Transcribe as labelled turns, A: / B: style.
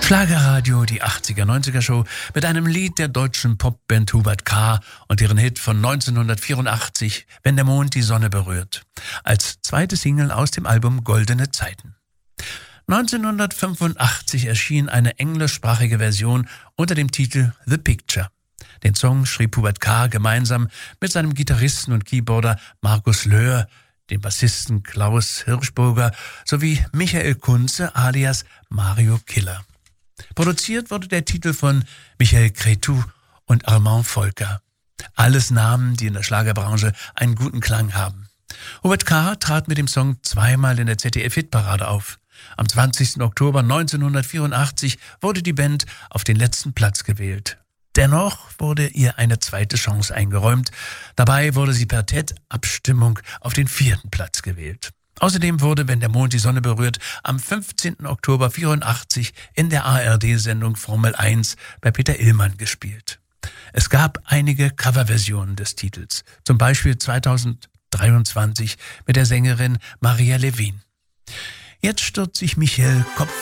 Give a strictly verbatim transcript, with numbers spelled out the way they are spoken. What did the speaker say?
A: Schlagerradio, die achtziger, neunziger Show mit einem Lied der deutschen Popband Hubert K. und deren Hit von neunzehnhundertvierundachtzig, Wenn der Mond die Sonne berührt, als zweite Single aus dem Album Goldene Zeiten. neunzehnhundertfünfundachtzig erschien eine englischsprachige Version unter dem Titel The Picture. Den Song schrieb Hubert K. gemeinsam mit seinem Gitarristen und Keyboarder Markus Löhr, dem Bassisten Klaus Hirschburger sowie Michael Kunze alias Mario Killer. Produziert wurde der Titel von Michael Cretu und Armand Volker. Alles Namen, die in der Schlagerbranche einen guten Klang haben. Hubert K. trat mit dem Song zweimal in der Z D F-Hitparade auf. Am zwanzigsten Oktober neunzehnhundertvierundachtzig wurde die Band auf den letzten Platz gewählt. Dennoch wurde ihr eine zweite Chance eingeräumt. Dabei wurde sie per T E D-Abstimmung auf den vierten Platz gewählt. Außerdem wurde Wenn der Mond die Sonne berührt am fünfzehnten Oktober vierundachtzig in der A R D-Sendung Formel eins bei Peter Illmann gespielt. Es gab einige Coverversionen des Titels, zum Beispiel zweitausenddreiundzwanzig mit der Sängerin Maria Levin. Jetzt stürzt sich Michael Kopf